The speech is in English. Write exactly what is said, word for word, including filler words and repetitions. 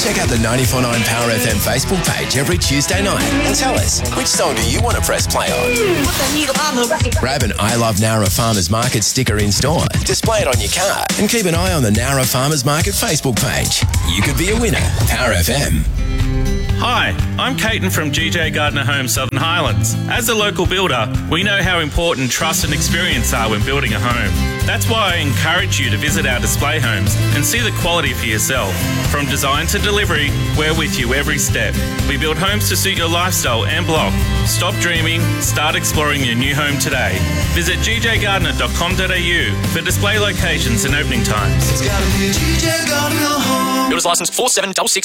Check out the ninety-four point nine Power F M Facebook page every Tuesday night and tell us, which song do you want to press play on? Grab an I Love Nowra Farmers Market sticker in store, display it on your car, and keep an eye on the Nowra Farmers Market Facebook page. You could be a winner. Power F M. Hi, I'm Caton from G J Gardner Homes Southern Highlands. As a local builder, we know how important trust and experience are when building a home. That's why I encourage you to visit our display homes and see the quality for yourself. From design to delivery, we're with you every step. We build homes to suit your lifestyle and block. Stop dreaming, start exploring your new home today. Visit g j gardner dot com dot a u for display locations and opening times. It's gotta be G J Gardner Home. Builder's license four seven six six.